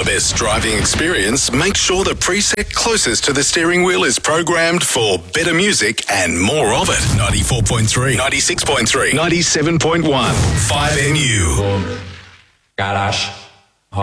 best driving experience, make sure the preset closest to the steering wheel is programmed for better music and more of it. 94.3, 96.3, 97.1, 5NU. Garage.